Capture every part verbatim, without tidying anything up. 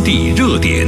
地热点。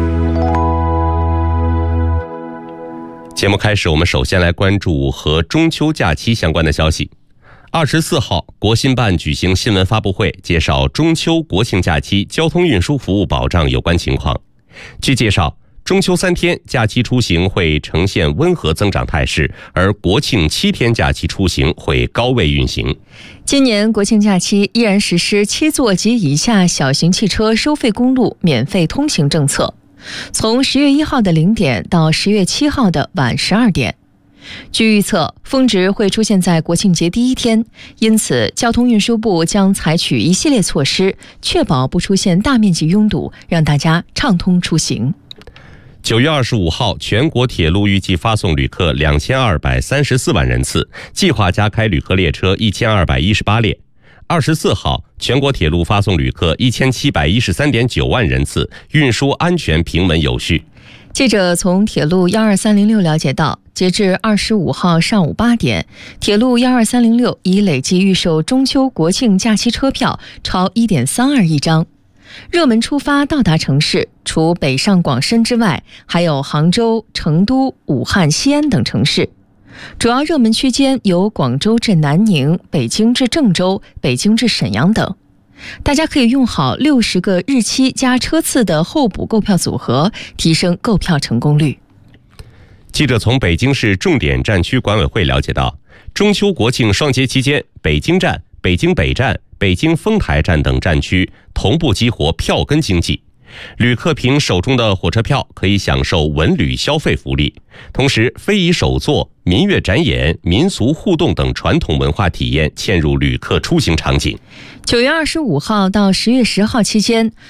节目开始，我们首先来关注和中秋假期相关的消息。二十四号，国新办举行新闻发布会，介绍中秋国庆假期交通运输服务保障有关情况。据介绍，中秋三天假期出行会呈现温和增长态势，而国庆七天假期出行会高位运行。 今年国庆假期依然实施七座及以下小型汽车收费公路免费通行政策，从十月一号的零点到十月七号的晚十二点。据预测，峰值会出现在国庆节第一天，因此交通运输部将采取一系列措施，确保不出现大面积拥堵，让大家畅通出行。 九月二十五号，全国铁路预计发送旅客两千二百三十四万人次，计划加开旅客列车一千二百一十八列。二十四号，全国铁路发送旅客一千七百一十三点九万人次，运输安全平稳有序。 记者从铁路一二三零六了解到，截至二十五号上午八点，铁路一二三零六已累计预售中秋国庆假期车票超 一点三二亿张。热门出发到达城市除北上广深之外，还有杭州、成都、武汉、西安等城市。主要热门区间有广州至南宁、北京至郑州、北京至沈阳等。大家可以用好六十个日期加车次的候补购票组合，提升购票成功率。 记者从北京市重点战区管委会了解到，中秋国庆双节期间，北京站、北京北站、北京丰台站等站区同步激活票根经济，旅客凭手中的火车票可以享受文旅消费福利，同时非遗手作、民乐展演、民俗互动等传统文化体验嵌入旅客出行场景。 九月二十五号到十月十号期间，